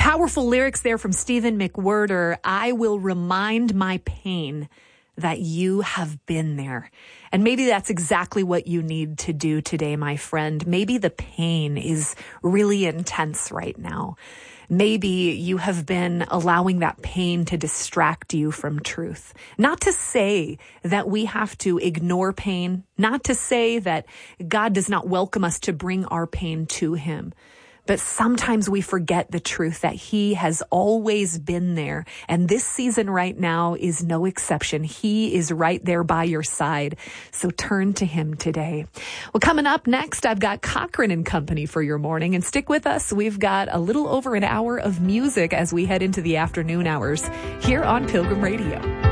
Powerful lyrics there from Stephen McWhirter. I will remind my pain that you have been there. And maybe that's exactly what you need to do today, my friend. Maybe the pain is really intense right now. Maybe you have been allowing that pain to distract you from truth. Not to say that we have to ignore pain, not to say that God does not welcome us to bring our pain to him. But sometimes we forget the truth that he has always been there. And this season right now is no exception. He is right there by your side. So turn to him today. Well, coming up next, I've got Cochran and Company for your morning. And stick with us. We've got a little over an hour of music as we head into the afternoon hours here on Pilgrim Radio.